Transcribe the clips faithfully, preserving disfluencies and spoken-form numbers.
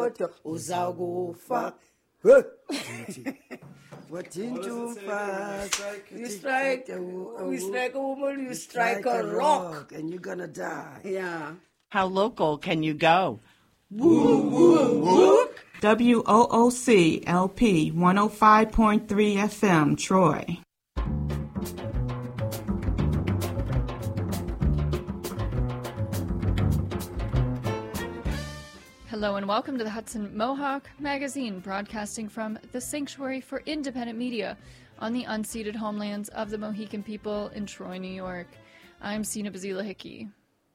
kodwa uzakufa. What into fast? You strike, you strike a woman, you strike a rock, and you're gonna die. Yeah. How local can you go? Woo, woo, woo. W O O C L P one oh five point three F M, Troy. Hello and welcome to the Hudson Mohawk Magazine, broadcasting from the Sanctuary for Independent Media on the unceded homelands of the Mohican people in Troy, New York. I'm Sina Bazila Hickey.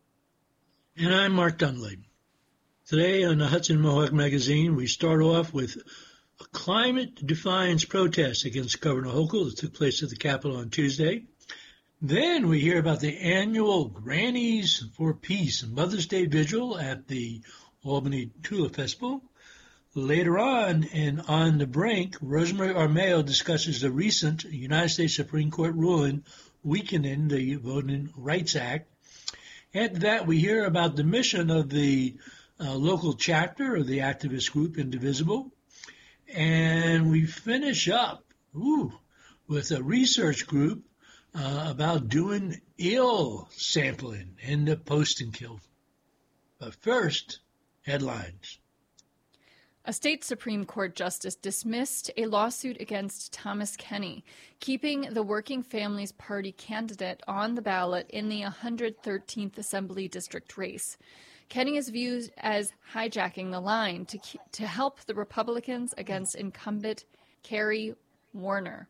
And I'm Mark Dunley. Today on the Hudson Mohawk Magazine, we start off with a climate defiance protest against Governor Hochul that took place at the Capitol on Tuesday. Then we hear about the annual Grannies for Peace Mother's Day Vigil at the Albany Tulip Festival. Later on, and On the Brink, Rosemary Armao discusses the recent United States Supreme Court ruling weakening the Voting Rights Act. After that, we hear about the mission of the uh, local chapter of the activist group Indivisible. And we finish up ooh, with a research group uh, about doing ill sampling in the posting kill. But first, headlines. A state Supreme Court justice dismissed a lawsuit against Thomas Kenny, keeping the Working Families Party candidate on the ballot in the one hundred thirteenth Assembly District race. Kenny is viewed as hijacking the line to keep, to help the Republicans against incumbent Kerry Warner.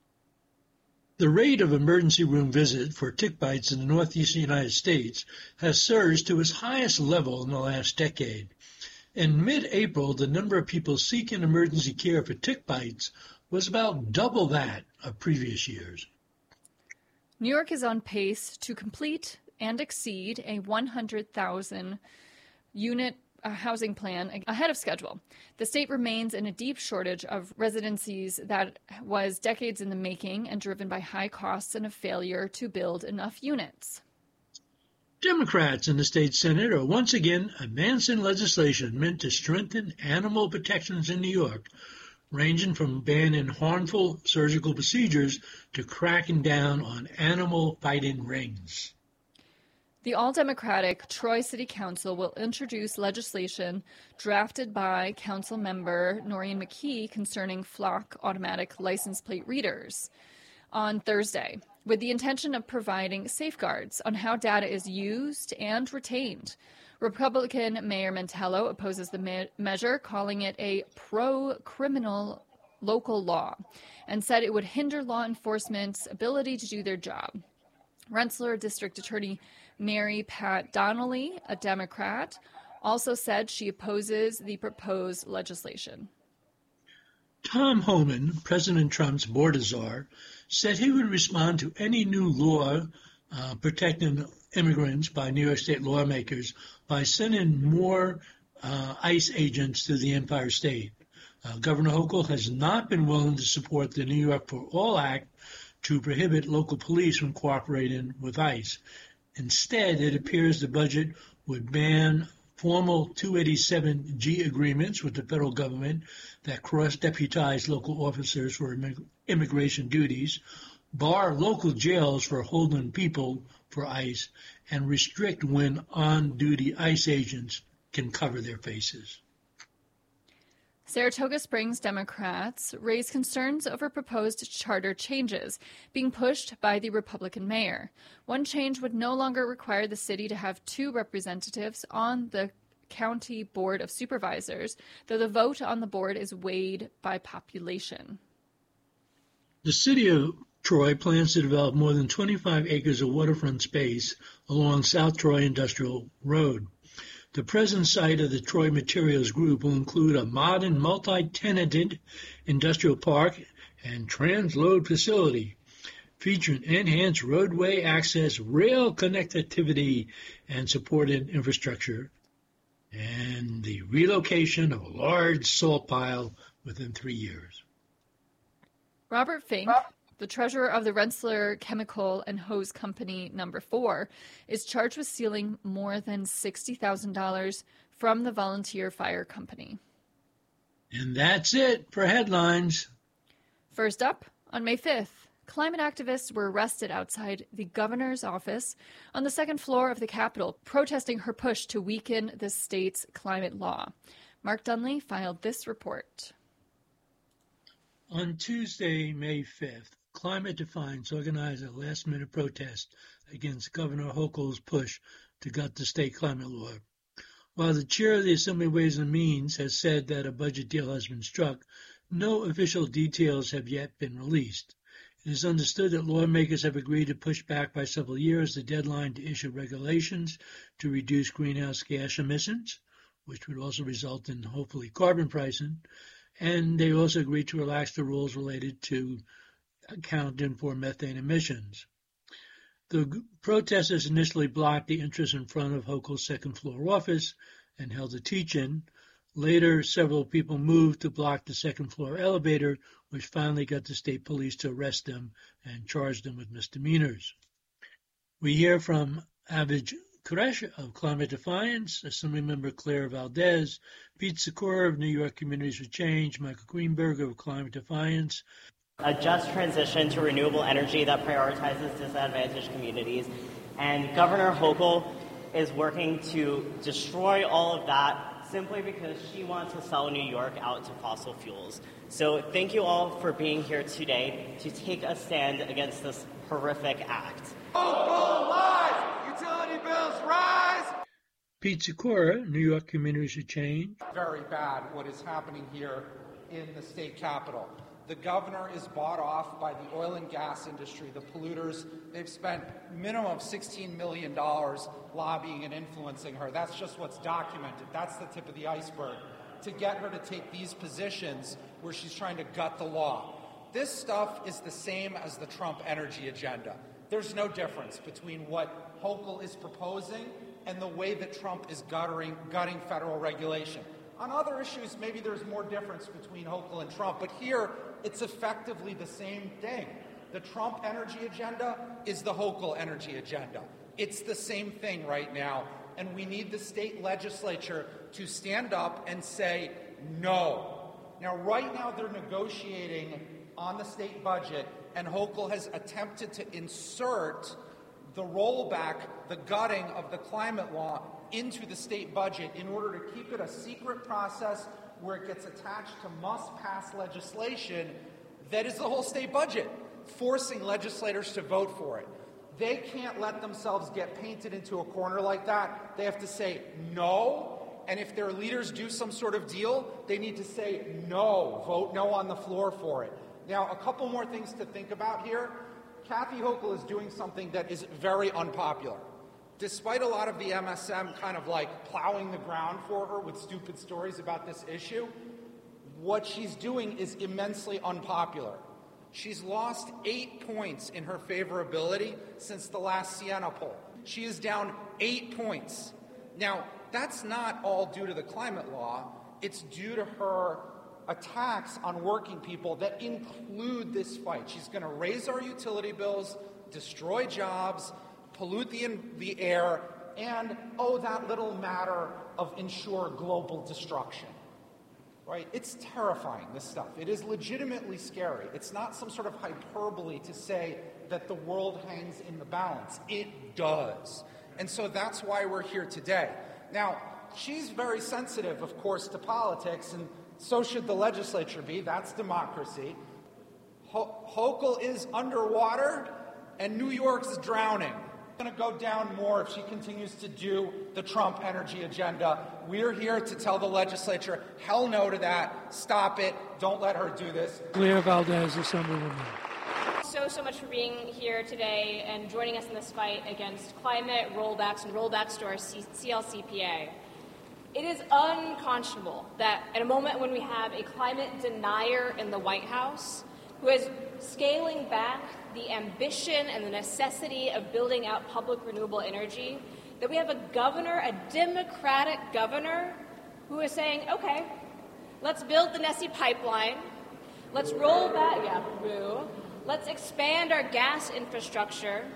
The rate of emergency room visit for tick bites in the northeastern United States has surged to its highest level in the last decade. In mid-April, the number of people seeking emergency care for tick bites was about double that of previous years. New York is on pace to complete and exceed a one hundred thousand unit a housing plan ahead of schedule. The state remains in a deep shortage of residencies that was decades in the making and driven by high costs and a failure to build enough units. Democrats in the state Senate are once again advancing legislation meant to strengthen animal protections in New York, ranging from banning harmful surgical procedures to cracking down on animal fighting rings. The all-Democratic Troy City Council will introduce legislation drafted by Council member Noreen McKee concerning flock automatic license plate readers on Thursday, with the intention of providing safeguards on how data is used and retained. Republican Mayor Mantello opposes the me- measure, calling it a pro-criminal local law, and said it would hinder law enforcement's ability to do their job. Rensselaer District Attorney Mary Pat Donnelly, a Democrat, also said she opposes the proposed legislation. Tom Homan, President Trump's border czar, said he would respond to any new law uh, protecting immigrants by New York State lawmakers by sending more uh, ICE agents to the Empire State. Uh, Governor Hochul has not been willing to support the New York For All Act to prohibit local police from cooperating with ICE. Instead, it appears the budget would ban formal two eighty-seven G agreements with the federal government that cross-deputize local officers for immig- immigration duties, bar local jails for holding people for ICE, and restrict when on-duty ICE agents can cover their faces. Saratoga Springs Democrats raised concerns over proposed charter changes being pushed by the Republican mayor. One change would no longer require the city to have two representatives on the county board of supervisors, though the vote on the board is weighed by population. The city of Troy plans to develop more than twenty-five acres of waterfront space along South Troy Industrial Road. The present site of the Troy Materials Group will include a modern multi-tenanted industrial park and transload facility featuring enhanced roadway access, rail connectivity, and supported infrastructure, and the relocation of a large salt pile within three years. Robert Fink, the treasurer of the Rensselaer Chemical and Hose Company Number Four, is charged with stealing more than sixty thousand dollars from the volunteer fire company. And that's it for headlines. First up, on May fifth, climate activists were arrested outside the governor's office on the second floor of the Capitol, protesting her push to weaken the state's climate law. Mark Dunley filed this report. On Tuesday, May fifth, Climate Defiance organized a last-minute protest against Governor Hochul's push to gut the state climate law. While the chair of the Assembly Ways and Means has said that a budget deal has been struck, no official details have yet been released. It is understood that lawmakers have agreed to push back by several years the deadline to issue regulations to reduce greenhouse gas emissions, which would also result in, hopefully, carbon pricing, and they also agreed to relax the rules related to accounting for methane emissions. The protesters initially blocked the entrance in front of Hochul's second-floor office and held a teach-in. Later, several people moved to block the second-floor elevator, which finally got the state police to arrest them and charge them with misdemeanors. We hear from Avid Koresh of Climate Defiance, Assemblymember Claire Valdez, Pete Sikora of New York Communities for Change, Michael Greenberg of Climate Defiance. A just transition to renewable energy that prioritizes disadvantaged communities. And Governor Hochul is working to destroy all of that simply because she wants to sell New York out to fossil fuels. So thank you all for being here today to take a stand against this horrific act. Hochul lies! Utility bills rise! Pete Sikora, New York Communities for Change. Very bad what is happening here in the state capitol. The governor is bought off by the oil and gas industry, the polluters. They've spent a minimum of sixteen million dollars lobbying and influencing her. That's just what's documented. That's the tip of the iceberg. To get her to take these positions where she's trying to gut the law. This stuff is the same as the Trump energy agenda. There's no difference between what Hochul is proposing and the way that Trump is guttering, gutting federal regulation. On other issues, maybe there's more difference between Hochul and Trump, but here it's effectively the same thing. The Trump energy agenda is the Hochul energy agenda. It's the same thing right now, and we need the state legislature to stand up and say no. Now, right now they're negotiating on the state budget, and Hochul has attempted to insert the rollback, the gutting of the climate law into the state budget in order to keep it a secret process where it gets attached to must-pass legislation that is the whole state budget, forcing legislators to vote for it. They can't let themselves get painted into a corner like that. They have to say no, and if their leaders do some sort of deal, they need to say no, vote no on the floor for it. Now, a couple more things to think about here. Kathy Hochul is doing something that is very unpopular. Despite a lot of the M S M kind of like plowing the ground for her with stupid stories about this issue, what she's doing is immensely unpopular. She's lost eight points in her favorability since the last Siena poll. She is down eight points. Now, that's not all due to the climate law. It's due to her attacks on working people that include this fight. She's going to raise our utility bills, destroy jobs, pollute the, the air, and, oh, that little matter of ensure global destruction. Right? It's terrifying, this stuff. It is legitimately scary. It's not some sort of hyperbole to say that the world hangs in the balance. It does. And so that's why we're here today. Now, she's very sensitive, of course, to politics, and so should the legislature be. That's democracy. Ho- Hochul is underwater, and New York's drowning. It's going to go down more if she continues to do the Trump energy agenda. We're here to tell the legislature, hell no to that. Stop it. Don't let her do this. Claire Valdez, Assemblywoman. So, so much for being here today and joining us in this fight against climate rollbacks and rollbacks to our C L C P A. It is unconscionable that at a moment when we have a climate denier in the White House who is scaling back the ambition and the necessity of building out public renewable energy, that we have a governor, a Democratic governor, who is saying, okay, let's build the Nessie pipeline, let's roll back, yeah, boo, let's expand our gas infrastructure,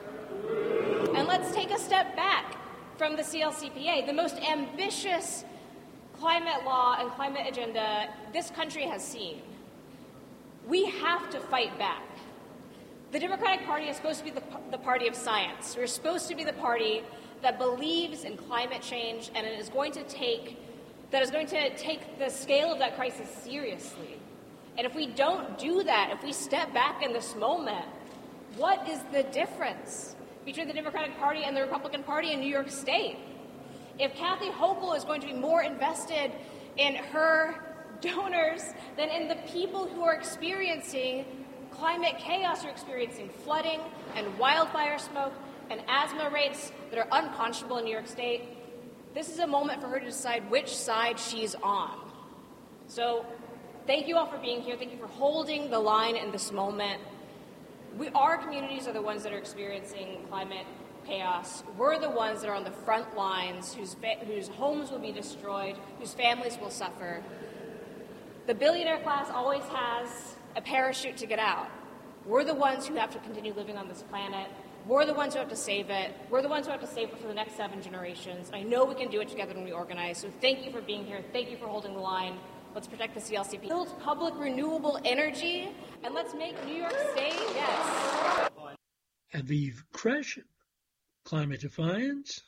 and let's take a step back from the C L C P A, the most ambitious climate law and climate agenda this country has seen. We have to fight back. The Democratic Party is supposed to be the, the party of science. We're supposed to be the party that believes in climate change and it is going to take that is going to take the scale of that crisis seriously. And if we don't do that, if we step back in this moment, what is the difference between the Democratic Party and the Republican Party in New York State? If Kathy Hochul is going to be more invested in her donors than in the people who are experiencing climate chaos, who are experiencing flooding and wildfire smoke and asthma rates that are unconscionable in New York State, this is a moment for her to decide which side she's on. So thank you all for being here. Thank you for holding the line in this moment. We, our communities are the ones that are experiencing climate chaos. We're the ones that are on the front lines, whose, fa- whose homes will be destroyed, whose families will suffer. The billionaire class always has a parachute to get out. We're the ones who have to continue living on this planet. We're the ones who have to save it. We're the ones who have to save it for the next seven generations. I know we can do it together when we organize. So thank you for being here. Thank you for holding the line. Let's protect the C L C P. Build public renewable energy, and let's make New York State, yes. Aviv Kresh, Climate Defiance.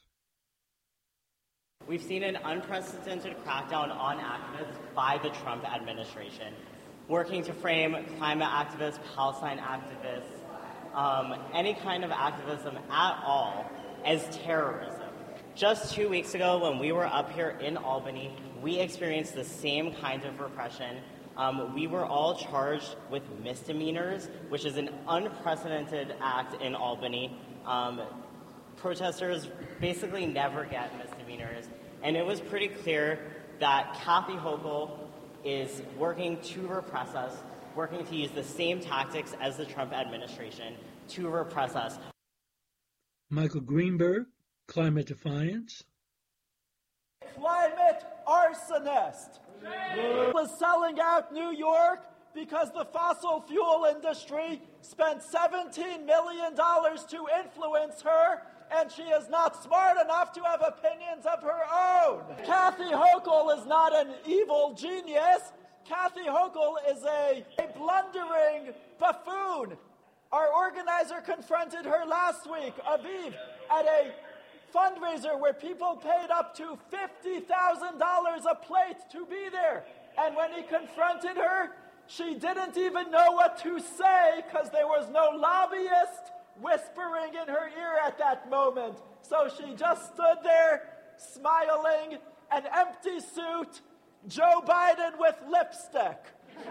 We've seen an unprecedented crackdown on activists by the Trump administration, working to frame climate activists, Palestine activists, um, any kind of activism at all as terrorism. Just two weeks ago, when we were up here in Albany, we experienced the same kinds of repression. Um, we were all charged with misdemeanors, which is an unprecedented act in Albany. Um, protesters basically never get misdemeanors. And it was pretty clear that Kathy Hochul is working to repress us, working to use the same tactics as the Trump administration to repress us. Michael Greenberg, Climate Defiance. Climate arsonist was selling out New York because the fossil fuel industry spent seventeen million dollars to influence her, and she is not smart enough to have opinions of her own. Kathy Hochul is not an evil genius. Kathy Hochul is a, a blundering buffoon. Our organizer confronted her last week, Aviv, at a fundraiser where people paid up to fifty thousand dollars a plate to be there. And when he confronted her, she didn't even know what to say because there was no lobbyist whispering in her ear at that moment. So she just stood there, smiling, an empty suit, Joe Biden with lipstick.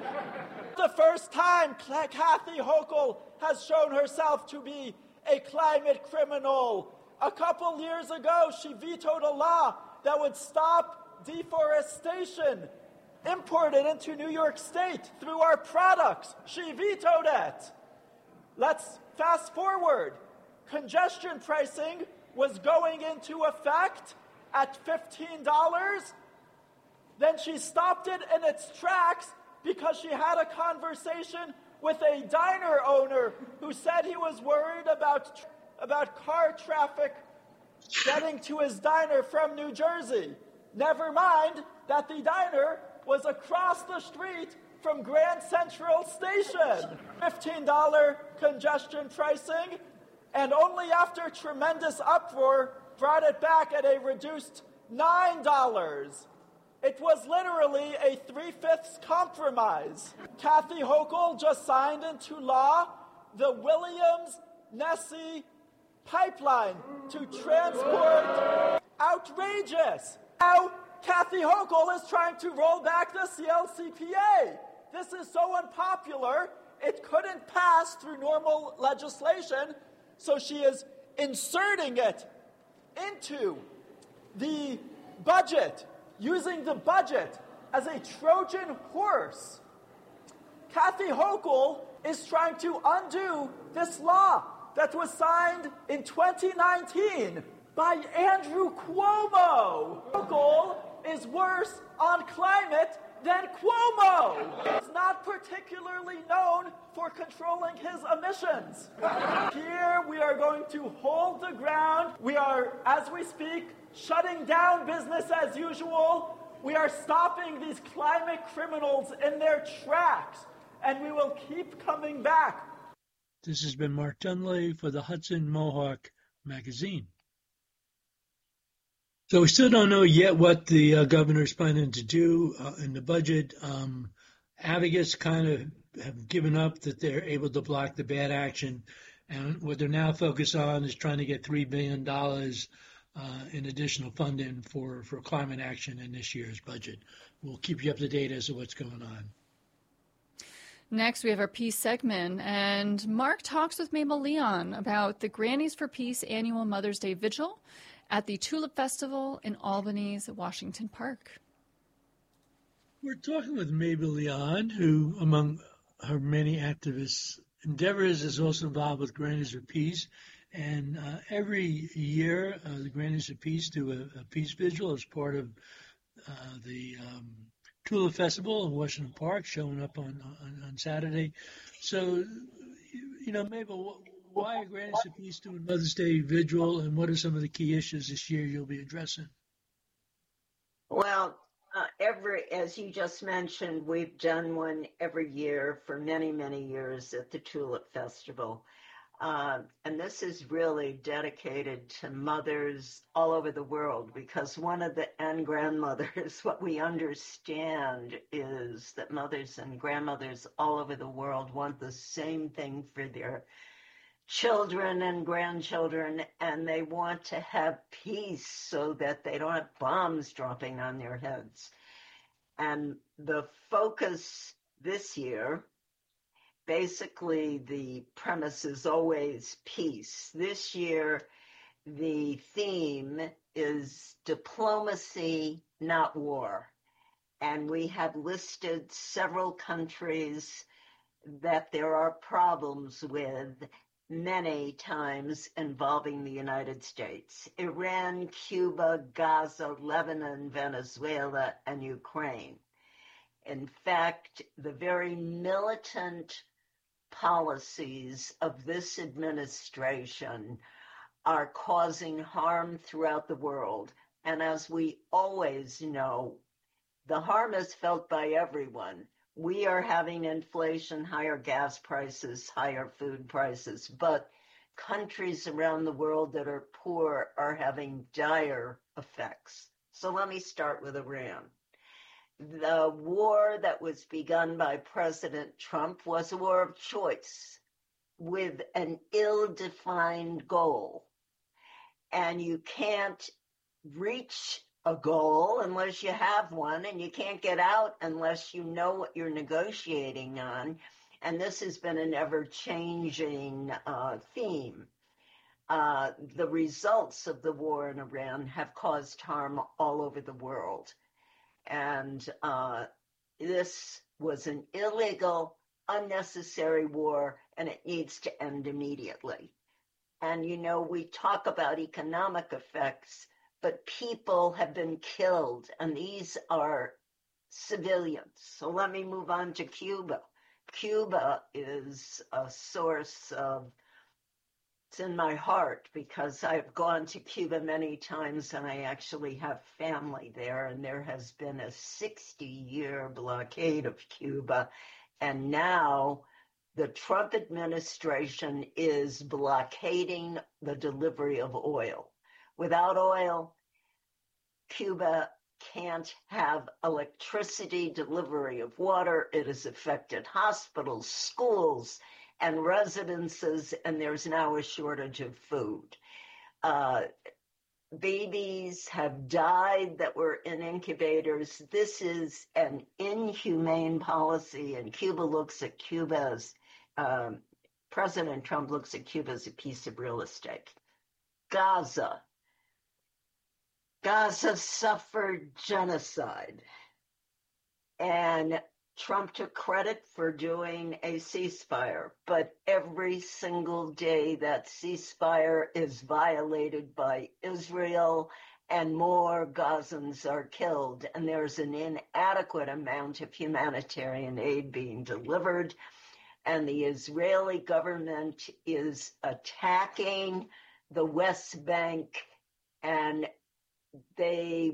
The first time Kathy Hochul has shown herself to be a climate criminal. A couple years ago, she vetoed a law that would stop deforestation imported into New York State through our products. She vetoed it. Let's fast forward. Congestion pricing was going into effect at fifteen dollars. Then she stopped it in its tracks because she had a conversation with a diner owner who said he was worried about about car traffic getting to his diner from New Jersey. Never mind that the diner was across the street from Grand Central Station. fifteen dollars congestion pricing, and only after tremendous uproar brought it back at a reduced nine dollars. It was literally a three-fifths compromise. Kathy Hochul just signed into law the Williams-Nessie pipeline to transport. Outrageous. Now, Kathy Hochul is trying to roll back the C L C P A. This is so unpopular, it couldn't pass through normal legislation, so she is inserting it into the budget, using the budget as a Trojan horse. Kathy Hochul is trying to undo this law that was signed in twenty nineteen by Andrew Cuomo. Hochul is worse on climate than Cuomo. He's not particularly known for controlling his emissions. Here we are going to hold the ground. We are, as we speak, shutting down business as usual. We are stopping these climate criminals in their tracks, and we will keep coming back. This has been Mark Dunley for the Hudson Mohawk Magazine. So we still don't know yet what the uh, governor is planning to do uh, in the budget. Um, advocates kind of have given up that they're able to block the bad action, and what they're now focused on is trying to get three billion dollars uh, in additional funding for, for climate action in this year's budget. We'll keep you up to date as to what's going on. Next, we have our Peace segment, and Mark talks with Mabel Leon about the Grannies for Peace annual Mother's Day Vigil at the Tulip Festival in Albany's Washington Park. We're talking with Mabel Leon, who, among her many activist endeavors, is also involved with Grannies for Peace. And uh, every year, uh, the Grannies for Peace do a, a peace vigil as part of uh, the um, Tulip Festival in Washington Park, showing up on, on, on Saturday. So, you know, Mabel, why are Grannies for Peace doing Mother's Day Vigil, and what are some of the key issues this year you'll be addressing? Well, uh, every, as you just mentioned, we've done one every year for many, many years at the Tulip Festival. Uh, and this is really dedicated to mothers all over the world, because one of the, and grandmothers, what we understand is that mothers and grandmothers all over the world want the same thing for their children and grandchildren, and they want to have peace so that they don't have bombs dropping on their heads. And the focus this year, basically, the premise is always peace. This year, the theme is diplomacy, not war. And we have listed several countries that there are problems with, many times involving the United States: Iran, Cuba, Gaza, Lebanon, Venezuela, and Ukraine. In fact, the very militant policies of this administration are causing harm throughout the world. And as we always know, the harm is felt by everyone. We are having inflation, higher gas prices, higher food prices, but countries around the world that are poor are having dire effects. So let me start with Iran. The war that was begun by President Trump was a war of choice with an ill-defined goal. And you can't reach a goal unless you have one, and you can't get out unless you know what you're negotiating on. And this has been an ever-changing uh, theme. Uh, the results of the war in Iran have caused harm all over the world. And uh, this was an illegal, unnecessary war, and it needs to end immediately. And, you know, we talk about economic effects, but people have been killed, and these are civilians. So let me move on to Cuba. Cuba is a source of, it's in my heart, because I've gone to Cuba many times, and I actually have family there, and there has been a sixty-year blockade of Cuba, and now the Trump administration is blockading the delivery of oil. Without oil, Cuba can't have electricity, delivery of water. It has affected hospitals, schools, and residences, and there's now a shortage of food. Uh, babies have died that were in incubators. This is an inhumane policy, and Cuba looks at Cuba as, um, President Trump looks at Cuba as a piece of real estate. Gaza. Gaza suffered genocide, and Trump took credit for doing a ceasefire, but every single day that ceasefire is violated by Israel, and more Gazans are killed, and there's an inadequate amount of humanitarian aid being delivered, and the Israeli government is attacking the West Bank, and they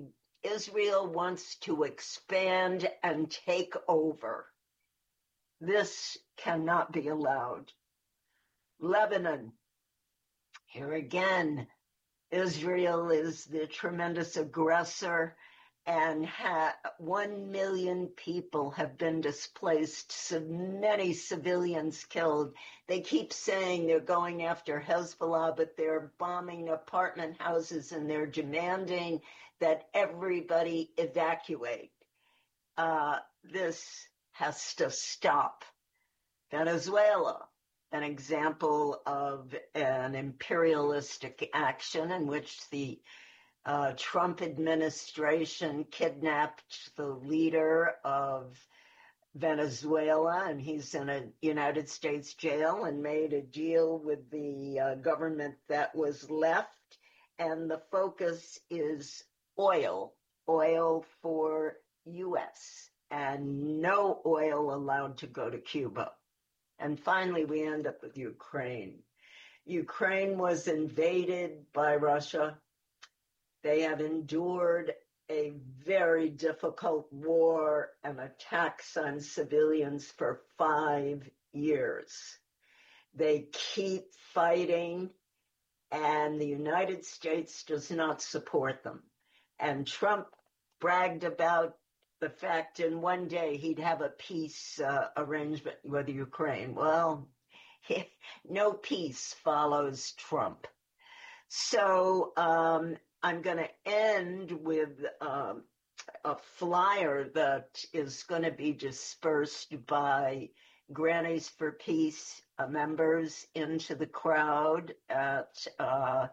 Israel wants to expand and take over. This cannot be allowed. Lebanon, here again, Israel is the tremendous aggressor, and ha- one million people have been displaced, so many civilians killed. They keep saying they're going after Hezbollah, but they're bombing apartment houses, and they're demanding that everybody evacuate. Uh, this has to stop. Venezuela, an example of an imperialistic action in which the uh, Trump administration kidnapped the leader of Venezuela, and he's in a United States jail, and made a deal with the uh, government that was left, and the focus is oil, oil for U S, and no oil allowed to go to Cuba. And finally, we end up with Ukraine. Ukraine was invaded by Russia. They have endured a very difficult war and attacks on civilians for five years. They keep fighting, and the United States does not support them. And Trump bragged about the fact in one day he'd have a peace uh, arrangement with Ukraine. Well, he, no peace follows Trump. So um, I'm going to end with um, a flyer that is going to be dispersed by Grannies for Peace uh, members into the crowd at uh,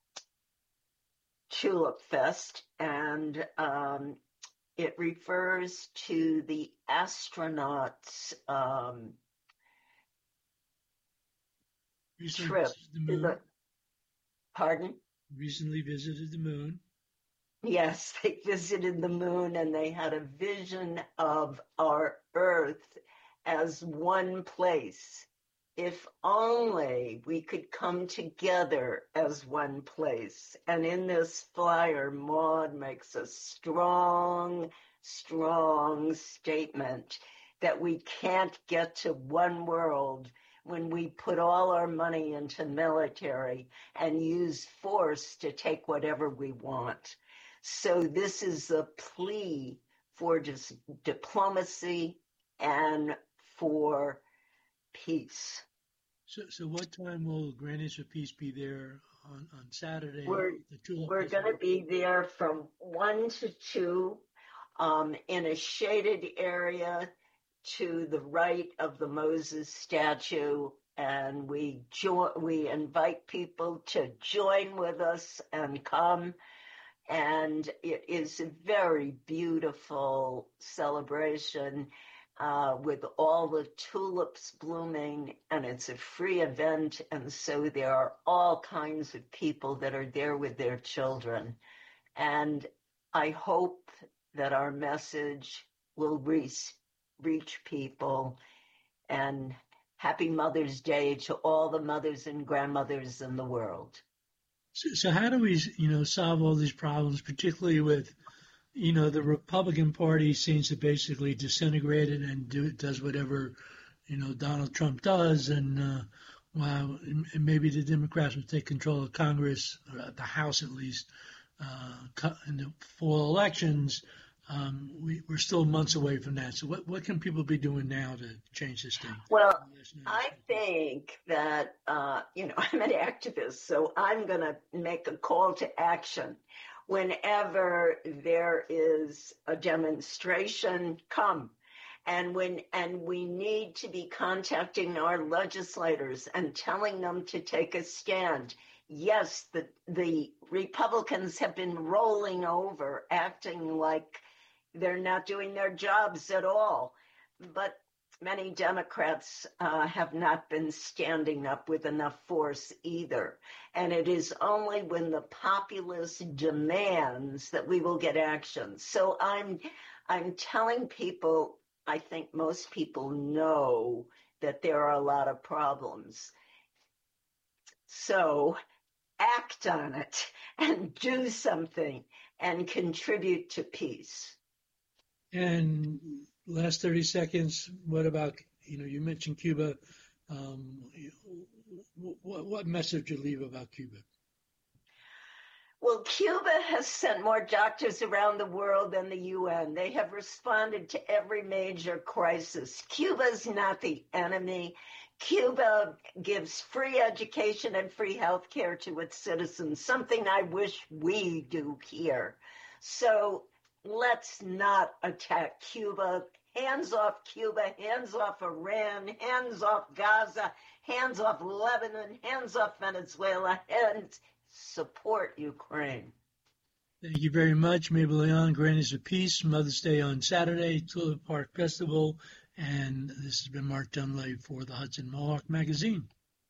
Tulip Fest, and um, it refers to the astronauts' um, trip. The the, pardon? Recently visited the moon. Yes, they visited the moon, and they had a vision of our Earth as one place. If only we could come together as one place. And in this flyer, Maud makes a strong, strong statement that we can't get to one world when we put all our money into military and use force to take whatever we want. So this is a plea for dis- diplomacy and for peace. So, so what time will Grannies for Peace be there on, on Saturday? We're, we're going to be there from one to two um, in a shaded area to the right of the Moses statue, and we jo- we invite people to join with us and come. And it is a very beautiful celebration uh, with all the tulips blooming, and it's a free event. And so there are all kinds of people that are there with their children. And I hope that our message will reach, reach people. And happy Mother's Day to all the mothers and grandmothers in the world. So, so how do we, you know, solve all these problems, particularly with, you know, the Republican Party seems to basically disintegrate it and do does whatever, you know, Donald Trump does, and uh, wow, and maybe the Democrats will take control of Congress, or the House at least, uh, in the fall elections. Um, we, we're still months away from that. So what, what can people be doing now to change this thing? Well, I think that, uh, you know, I'm an activist, so I'm going to make a call to action. Whenever there is a demonstration, come. And when and we need to be contacting our legislators and telling them to take a stand. Yes, the the Republicans have been rolling over, acting like they're not doing their jobs at all. But many Democrats uh, have not been standing up with enough force either. And it is only when the populace demands that we will get action. So I'm, I'm telling people, I think most people know that there are a lot of problems. So act on it and do something and contribute to peace. And last thirty seconds, what about, you know, you mentioned Cuba. Um, what, what message you leave about Cuba? Well, Cuba has sent more doctors around the world than the U N. They have responded to every major crisis. Cuba's not the enemy. Cuba gives free education and free health care to its citizens, something I wish we do here. So let's not attack Cuba. Hands off Cuba, hands off Iran, hands off Gaza, hands off Lebanon, hands off Venezuela, and support Ukraine. Thank you very much, Mabel Leon, Grannies of Peace, Mother's Day on Saturday, Tulip Park Festival, and this has been Mark Dunley for the Hudson Mohawk Magazine.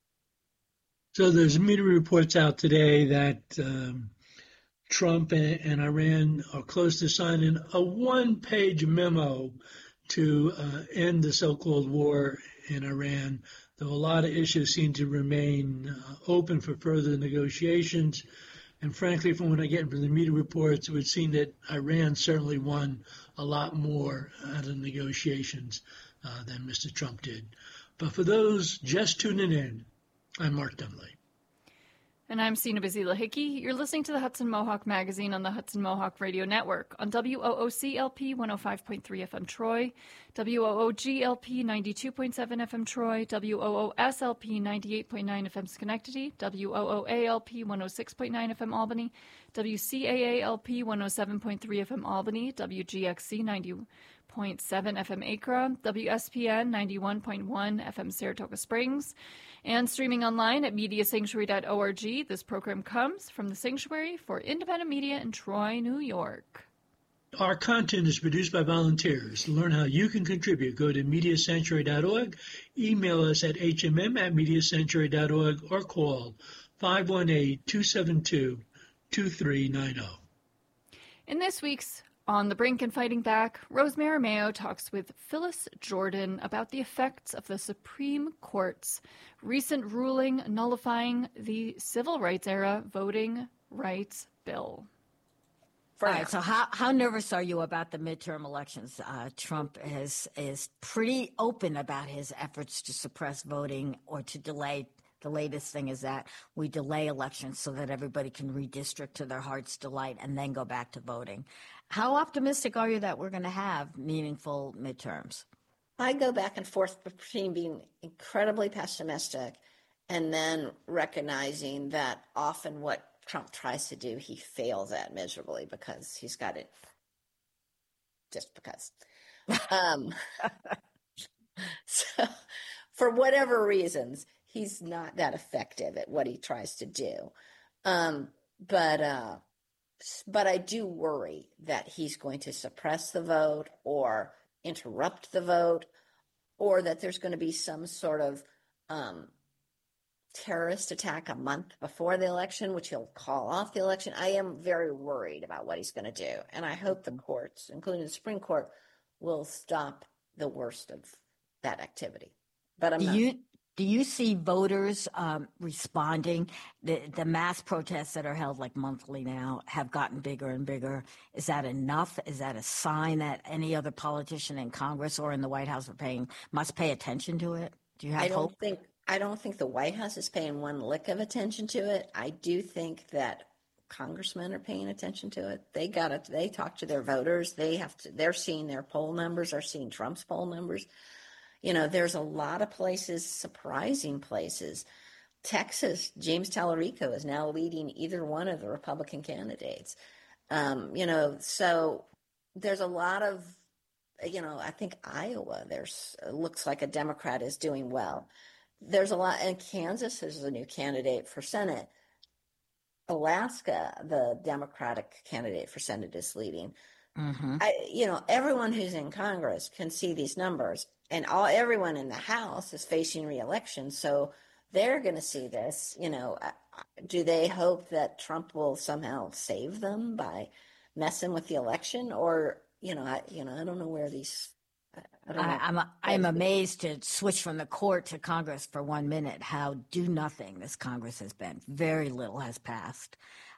So there's media reports out today that um, Trump and, and Iran are close to signing a one-page memo to uh, end the so-called war in Iran, though a lot of issues seem to remain uh, open for further negotiations. And frankly, from what I get from the media reports, it would seem that Iran certainly won a lot more out of negotiations uh, than Mister Trump did. But for those just tuning in, I'm Mark Dunley. And I'm Sina Bazila Hickey. You're listening to the Hudson Mohawk Magazine on the Hudson Mohawk Radio Network on W O O C L P one oh five point three F M Troy, W O O G L P ninety-two point seven F M Troy, W O O S L P ninety-eight point nine F M Schenectady, W O O A L P one oh six point nine F M Albany, W C A A L P one oh seven point three F M Albany, W G X C ninety point seven F M Acra, W S P N ninety-one point one F M Saratoga Springs, and streaming online at media sanctuary dot org. This program comes from the Sanctuary for Independent Media in Troy, New York. Our content is produced by volunteers. To learn how you can contribute, go to media sanctuary dot org, email us at h m m at media sanctuary dot org, or call five one eight, two seven two, two three nine zero. In this week's On the Brink and Fighting Back, Rose Marimeo talks with Phyllis Jordan about the effects of the Supreme Court's recent ruling nullifying the Civil Rights Era Voting Rights Bill. All right, so how, how nervous are you about the midterm elections? Uh, Trump is, is pretty open about his efforts to suppress voting or to delay. The latest thing is that we delay elections so that everybody can redistrict to their heart's delight and then go back to voting. How optimistic are you that we're going to have meaningful midterms? I go back and forth between being incredibly pessimistic and then recognizing that often what Trump tries to do, he fails at miserably because he's got it just because. um, so for whatever reasons, he's not that effective at what he tries to do. Um, but uh, but I do worry that he's going to suppress the vote or interrupt the vote, or that there's going to be some sort of um, terrorist attack a month before the election, which he'll call off the election. I am very worried about what he's going to do. And I hope the courts, including the Supreme Court, will stop the worst of that activity. But I'm do not. You, do you see voters um, responding? The, the mass protests that are held like monthly now have gotten bigger and bigger. Is that enough? Is that a sign that any other politician in Congress or in the White House are paying must pay attention to it? Do you have I don't hope? think I don't think the White House is paying one lick of attention to it. I do think that congressmen are paying attention to it. They got to, they talk to their voters. They have to, they're seeing their poll numbers, are seeing Trump's poll numbers. You know, there's a lot of places, surprising places. Texas, James Tallarico is now leading either one of the Republican candidates. Um, you know, so there's a lot of, you know, I think Iowa, there's looks like a Democrat is doing well. There's a lot, and Kansas is a new candidate for Senate. Alaska, the Democratic candidate for Senate is leading. Mm-hmm. I, you know, everyone who's in Congress can see these numbers, and all everyone in the House is facing re-election, so they're going to see this. You know, do they hope that Trump will somehow save them by messing with the election, or you know, I, you know, I don't know where these. I don't know. I, I'm I'm amazed to switch from the court to Congress for one minute. How do nothing this Congress has been. Very little has passed.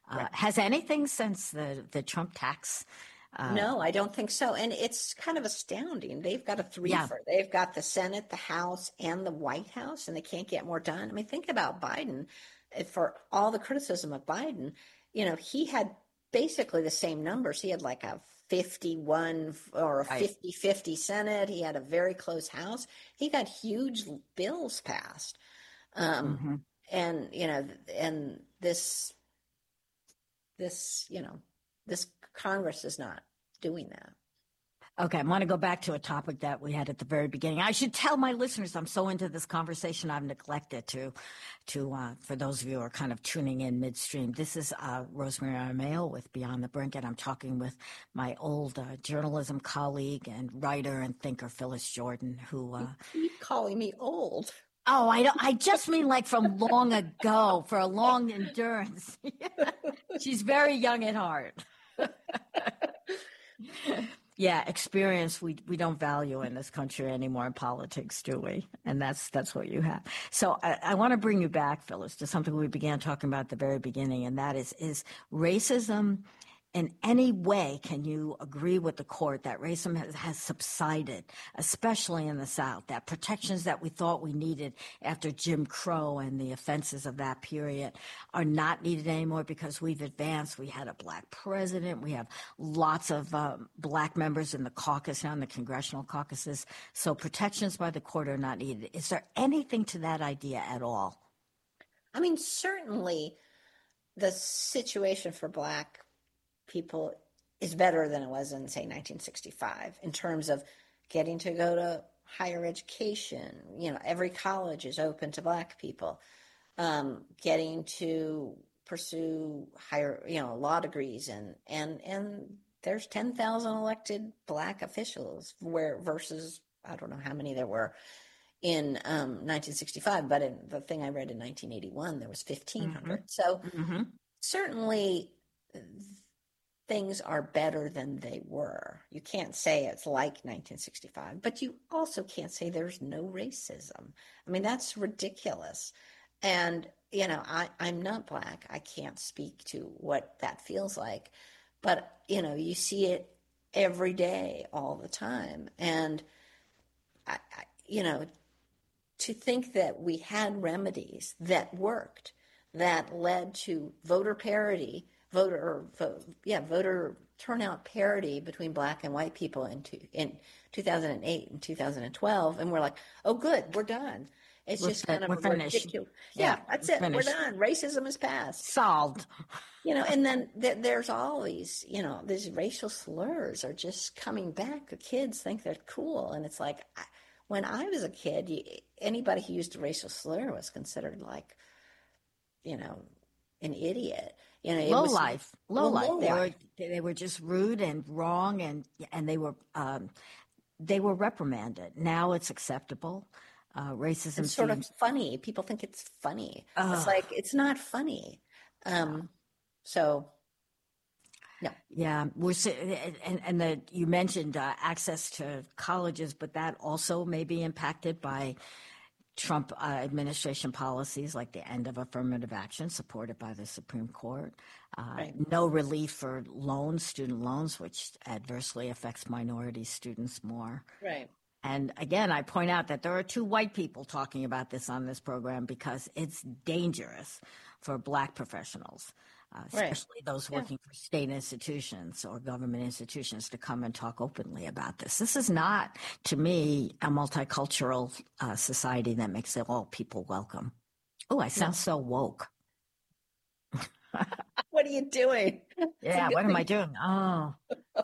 Uh, Right. Has anything since the, the Trump tax? Uh, No, I don't think so. And it's kind of astounding. They've got a three Yeah. for. They've got the Senate, the House, and the White House, and they can't get more done. I mean, think about Biden. If for all the criticism of Biden, you know, he had basically the same numbers. He had like a fifty-one or a Right. fifty-fifty Senate. He had a very close House. He got huge bills passed. Um, Mhm. and, you know, and this, this, you know, this Congress is not doing that. Okay, I want to go back to a topic that we had at the very beginning. I should tell my listeners I'm so into this conversation I've neglected to, to uh, for those of you who are kind of tuning in midstream. This is uh, Rosemary Armail with Beyond the Brink, and I'm talking with my old uh, journalism colleague and writer and thinker Phyllis Jordan, who. Uh, You keep calling me old. Oh, I don't. I just mean like from long ago, for a long endurance. She's very young at heart. Yeah, experience we we don't value in this country anymore in politics, do we? And that's that's what you have. So I, I want to bring you back, Phyllis, to something we began talking about at the very beginning, and that is is racism. In any way, can you agree with the court that racism has, has subsided, especially in the South, that protections that we thought we needed after Jim Crow and the offenses of that period are not needed anymore because we've advanced? We had a black president. We have lots of uh, black members in the caucus now, in the congressional caucuses. So protections by the court are not needed. Is there anything to that idea at all? I mean, certainly the situation for black people is better than it was in, say, nineteen sixty-five in terms of getting to go to higher education. You know, every college is open to black people. Um, getting to pursue higher, you know, law degrees, and and and there's ten thousand elected black officials, where versus I don't know how many there were in um, nineteen sixty-five, but in the thing I read in nineteen eighty-one, there was fifteen hundred. Mm-hmm. So mm-hmm. certainly things are better than they were. You can't say it's like nineteen sixty-five, but you also can't say there's no racism. I mean, that's ridiculous. And, you know, I, I'm not black. I can't speak to what that feels like. But, you know, you see it every day, all the time. And, I, I, you know, to think that we had remedies that worked, that led to voter parity, voter, or vote, yeah, voter turnout parity between black and white people in, two, in two thousand eight and two thousand twelve. And we're like, oh, good, we're done. It's we're just fin- kind of we're finished. ridiculous. Yeah, Yeah, that's we're it. finished. We're done. Racism is passed. Solved. You know, and then th- there's all these, you know, these racial slurs are just coming back. The kids think they're cool. And it's like, I, when I was a kid, you, anybody who used a racial slur was considered like, you know, an idiot. You know, it low was, life, low well, life. low They life. were they were just rude and wrong, and and they were um, they were reprimanded. Now it's acceptable. Uh, racism It's sort seems of funny. People think it's funny. Ugh. It's like it's not funny. Um, so, no. Yeah, we're si- and and the you mentioned uh, access to colleges, but that also may be impacted by Trump uh, administration policies like the end of affirmative action supported by the Supreme Court, uh, Right. no relief for loans, student loans, which adversely affects minority students more. Right. And again, I point out that there are two white people talking about this on this program because it's dangerous for black professionals, uh, Right. especially those Yeah. working for state institutions or government institutions, to come and talk openly about this. This is not, to me, a multicultural uh, society that makes all people welcome. Oh, I sound so woke. What are you doing? Yeah, what am I doing? Oh.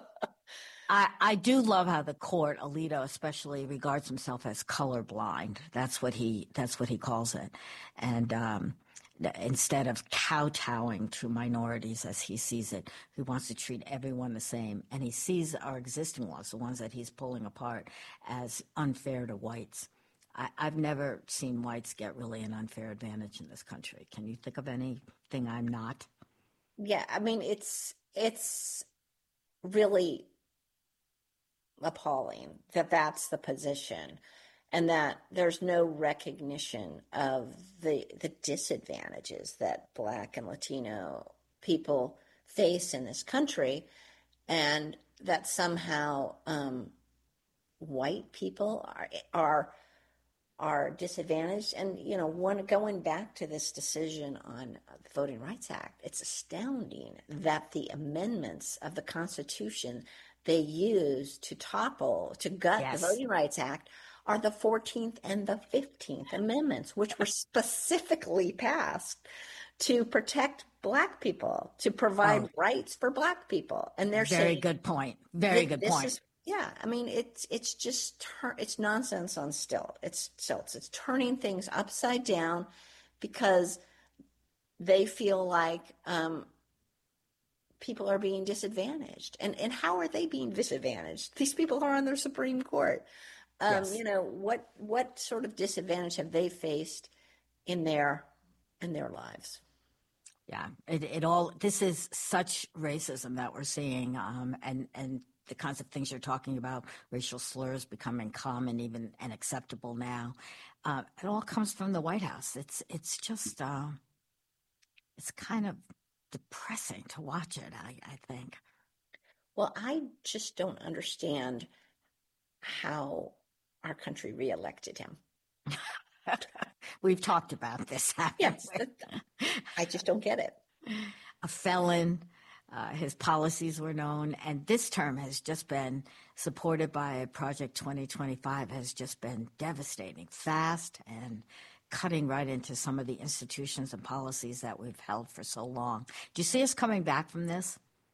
I, I do love how the court, Alito especially, regards himself as colorblind. That's what he that's what he calls it. And um, instead of kowtowing to minorities as he sees it, he wants to treat everyone the same. And he sees our existing laws, the ones that he's pulling apart, as unfair to whites. I, I've never seen whites get really an unfair advantage in this country. Can you think of anything I'm not? Yeah, I mean, it's it's really appalling that that's the position, and that there's no recognition of the the disadvantages that Black and Latino people face in this country, and that somehow um, white people are are are disadvantaged. And you know, one going back to this decision on the Voting Rights Act, it's astounding that the amendments of the Constitution they used to topple to gut Yes. the Voting Rights Act are the fourteenth and the fifteenth Amendments, which were specifically passed to protect Black people, to provide Oh. rights for Black people. And they're Very saying, good point. Very Th- good this point. is- yeah, I mean, it's it's just tur- it's nonsense on still. It's stilts. It's turning things upside down because they feel like um, people are being disadvantaged. And and how are they being disadvantaged? These people are on their Supreme Court. Um, Yes. You know, what what sort of disadvantage have they faced in their in their lives? Yeah, it, it all, this is such racism that we're seeing, um, and, and the kinds of things you're talking about, racial slurs becoming common, even and acceptable now. Uh, it all comes from the White House. It's, it's just, uh, it's kind of depressing to watch it, I, I think. Well, I just don't understand how our country reelected him. We've talked about this. haven't Yes, we? I just don't get it. A felon. Uh, his policies were known, and this term has just been supported by Project twenty twenty-five, has just been devastating, fast, and cutting right into some of the institutions and policies that we've held for so long. Do you see us coming back from this?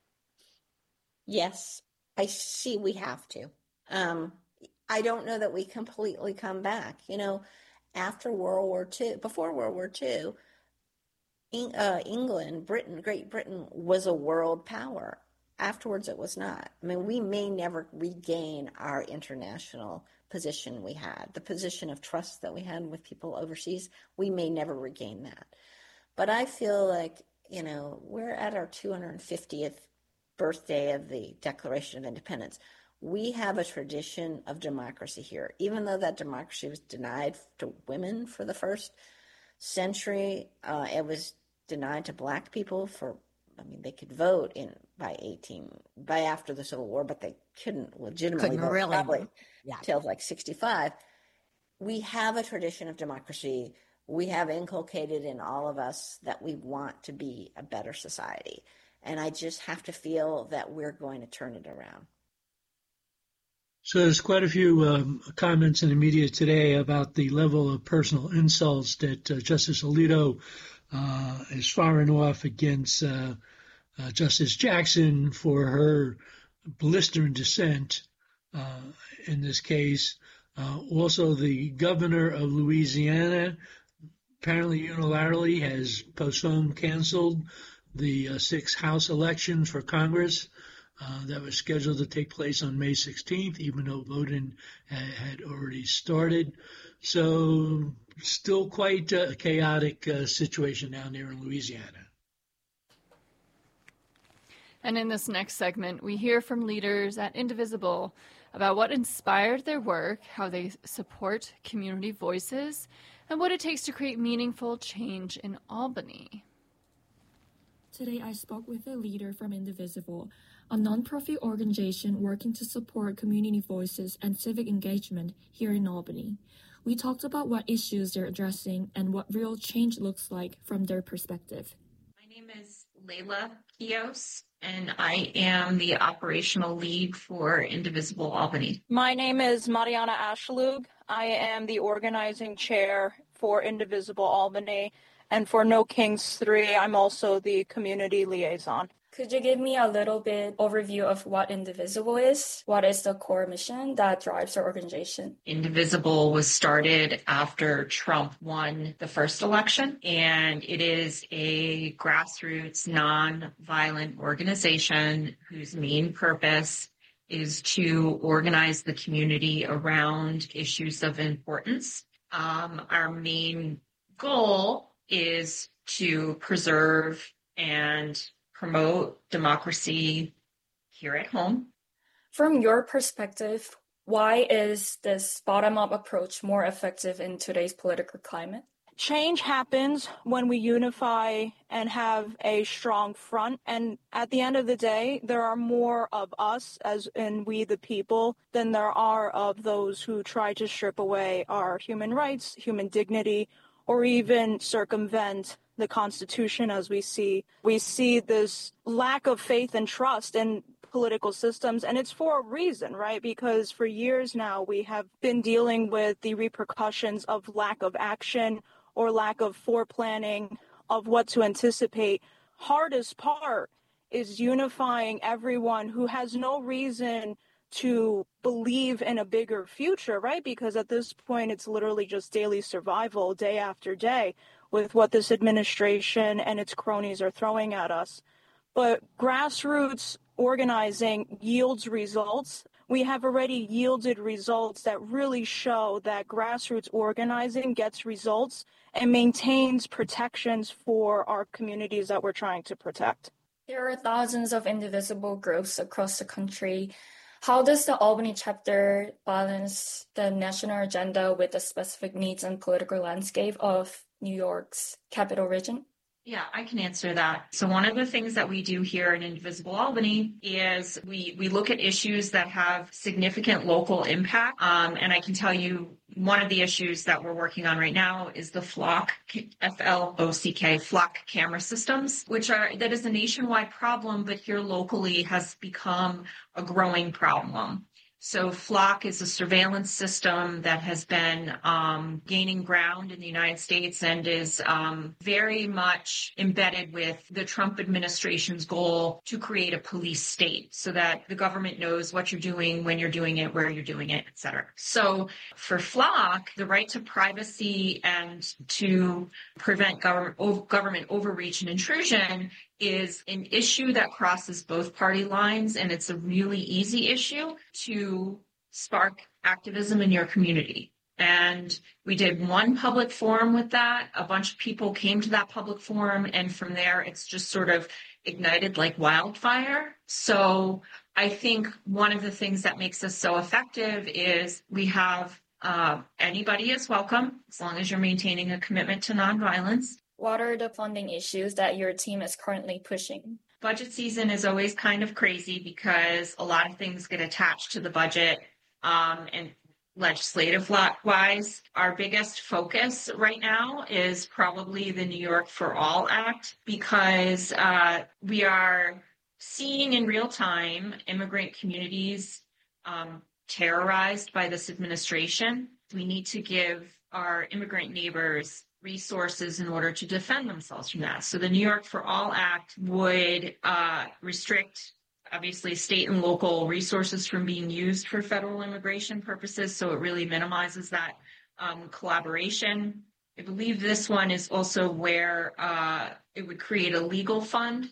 Yes, I see we have to. Um, I don't know that we completely come back. You know, after World War Two, before World War Two, Eng- uh, England, Britain, Great Britain was a world power. Afterwards, it was not. I mean, we may never regain our international position we had, the position of trust that we had with people overseas. We may never regain that. But I feel like, you know, we're at our two hundred fiftieth birthday of the Declaration of Independence. We have a tradition of democracy here, even though that democracy was denied to women for the first century. Uh, it was denied to Black people for, I mean, they could vote in by eighteen, by after the Civil War, but they couldn't legitimately Couldn't vote really probably vote. Yeah. till like sixty-five. We have a tradition of democracy. We have inculcated in all of us that we want to be a better society. And I just have to feel that we're going to turn it around. So there's quite a few um, comments in the media today about the level of personal insults that uh, Justice Alito uh, is firing off against uh, uh, Justice Jackson for her blistering dissent uh, in this case. Uh, also, the governor of Louisiana apparently unilaterally has postponed, canceled the uh, sixth House election for Congress. Uh, that was scheduled to take place on May sixteenth, even though voting ha- had already started. So still quite a chaotic uh, situation down there in Louisiana. And in this next segment, we hear from leaders at Indivisible about what inspired their work, how they support community voices, and what it takes to create meaningful change in Albany. Today, I spoke with a leader from Indivisible, a nonprofit organization working to support community voices and civic engagement here in Albany. We talked about what issues they're addressing and what real change looks like from their perspective. My name is Layla Kios, and I am the operational lead for Indivisible Albany. My name is Mariana Ashlug. I am the organizing chair for Indivisible Albany. And for No Kings three, I'm also the community liaison. Could you give me a little bit overview of what Indivisible is? What is the core mission that drives our organization? Indivisible was started after Trump won the first election, and it is a grassroots, non-violent organization whose main purpose is to organize the community around issues of importance. Um, our main goal is to preserve and promote democracy here at home. From your perspective, why is this bottom-up approach more effective in today's political climate? change happens when we unify and have a strong front. And at the end of the day, there are more of us, as in we the people, than there are of those who try to strip away our human rights, human dignity, or even circumvent the Constitution. As we see, we see this lack of faith and trust in political systems, and it's for a reason, right? Because for years now, we have been dealing with the repercussions of lack of action or lack of foreplanning of what to anticipate. Hardest part is unifying everyone who has no reason to believe in a bigger future, right? Because at this point, it's literally just daily survival, day after day, with what this administration and its cronies are throwing at us. But grassroots organizing yields results. We have already yielded results that really show that grassroots organizing gets results and maintains protections for our communities that we're trying to protect. There are thousands of indivisible groups across the country. How does the Albany chapter balance the national agenda with the specific needs and political landscape of New York's capital region? Yeah, I can answer that. So one of the things that we do here in Indivisible Albany is we, we look at issues that have significant local impact. Um, and I can tell you one of the issues that we're working on right now is the Flock, F L O C K, Flock camera systems, which are, that is a nationwide problem, but here locally has become a growing problem. So Flock is a surveillance system that has been um, gaining ground in the United States and is um, very much embedded with the Trump administration's goal to create a police state so that the government knows what you're doing, when you're doing it, where you're doing it, et cetera. So for Flock, the right to privacy and to prevent government, government overreach and intrusion is an issue that crosses both party lines, and it's a really easy issue to spark activism in your community. And we did one public forum with that. A bunch of people came to that public forum, and from there, it's just sort of ignited like wildfire. So I think one of the things that makes us so effective is we have uh, anybody is welcome, as long as you're maintaining a commitment to nonviolence. What are the funding issues that your team is currently pushing? Budget season is always kind of crazy because a lot of things get attached to the budget. Um, and legislative wise, our biggest focus right now is probably the New York for All Act, because uh, we are seeing in real time immigrant communities um, terrorized by this administration. We need to give our immigrant neighbors resources in order to defend themselves from that. So the New York for All Act would uh, restrict, obviously, state and local resources from being used for federal immigration purposes. So it really minimizes that um, collaboration. I believe this one is also where uh, it would create a legal fund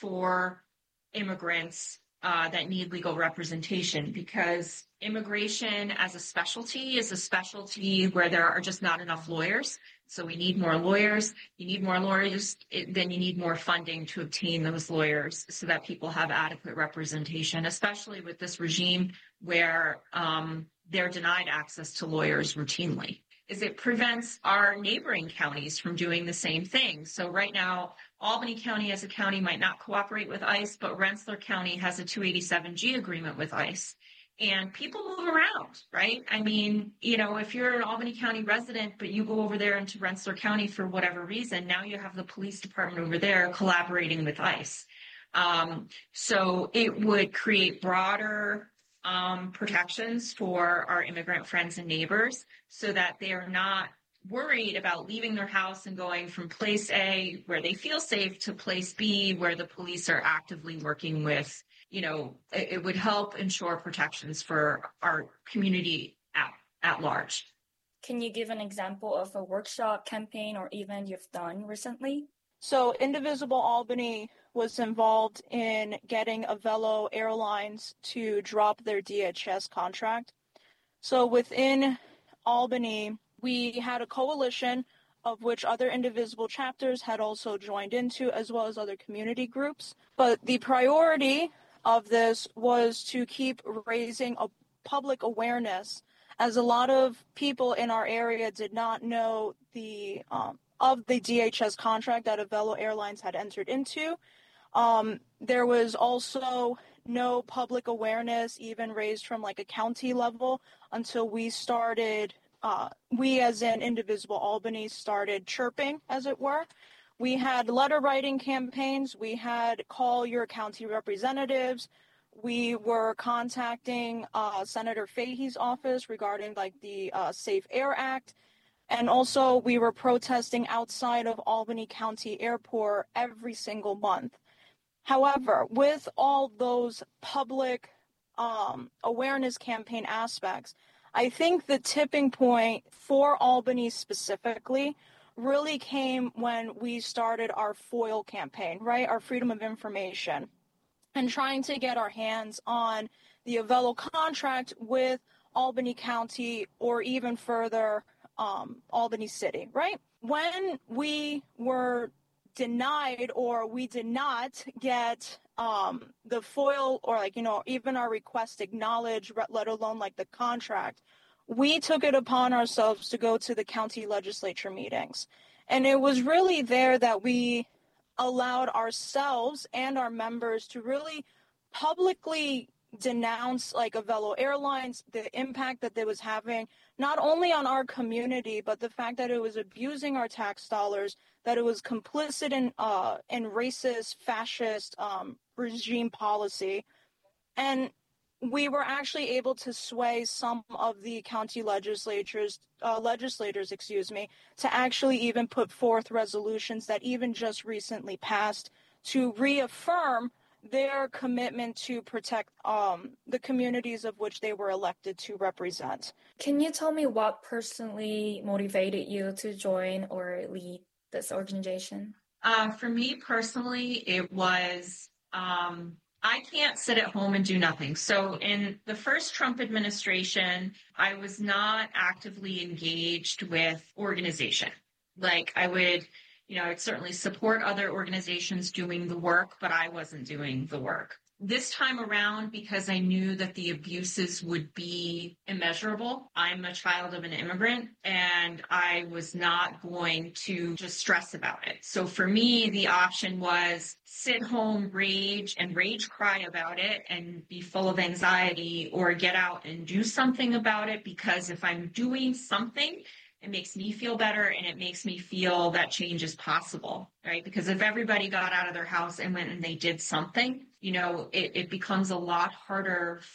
for immigrants uh, that need legal representation, because immigration as a specialty is a specialty where there are just not enough lawyers. So we need more lawyers. You need more lawyers, then you need more funding to obtain those lawyers so that people have adequate representation, especially with this regime where um, they're denied access to lawyers routinely. Is it prevents our neighboring counties from doing the same thing. So right now, Albany County as a county might not cooperate with ICE, but Rensselaer County has a two eighty-seven G agreement with ICE. And people move around, right? I mean, you know, if you're an Albany County resident, but you go over there into Rensselaer County for whatever reason, now you have the police department over there collaborating with ICE. Um, so it would create broader um, protections for our immigrant friends and neighbors so that they are not worried about leaving their house and going from place A, where they feel safe, to place B, where the police are actively working with. You know, it, it would help ensure protections for our community at, at large. Can you give an example of a workshop, campaign, or event you've done recently? So Indivisible Albany was involved in getting Avelo Airlines to drop their D H S contract. So within Albany, we had a coalition of which other Indivisible chapters had also joined into, as well as other community groups. But the priority of this was to keep raising a public awareness as a lot of people in our area did not know the um, of the D H S contract that Avelo Airlines had entered into. Um, there was also no public awareness even raised from like a county level until we started, uh, we as in Indivisible Albany started chirping, as it were. We had letter writing campaigns. We had call your county representatives. We were contacting uh, Senator Fahey's office regarding like the uh, Safe Air Act. And also we were protesting outside of Albany County Airport every single month. However, with all those public um, awareness campaign aspects, I think the tipping point for Albany specifically really came when we started our FOIL campaign, right? Our Freedom of Information, and trying to get our hands on the Avelo contract with Albany County or even further, um, Albany City, right? When we were denied or we did not get um, the FOIL or like, you know, even our request acknowledged, let alone like the contract, we took it upon ourselves to go to the county legislature meetings. And it was really there that we allowed ourselves and our members to really publicly denounce like Avelo Airlines, the impact that it was having, not only on our community, but the fact that it was abusing our tax dollars, that it was complicit in uh, in racist, fascist um, regime policy. And we were actually able to sway some of the county legislatures, uh, legislators, excuse me, to actually even put forth resolutions that even just recently passed to reaffirm their commitment to protect um, the communities of which they were elected to represent. Can you tell me what personally motivated you to join or lead this organization? Uh, for me personally, it was, um, I can't sit at home and do nothing. So in the first Trump administration, I was not actively engaged with organization. Like I would, you know, I'd certainly support other organizations doing the work, but I wasn't doing the work. This time around, because I knew that the abuses would be immeasurable, I'm a child of an immigrant, and I was not going to just stress about it. So for me, the option was sit home, rage, and rage cry about it and be full of anxiety, or get out and do something about it, because if I'm doing something, it makes me feel better and it makes me feel that change is possible, right? Because if everybody got out of their house and went and they did something, you know, it, it becomes a lot harder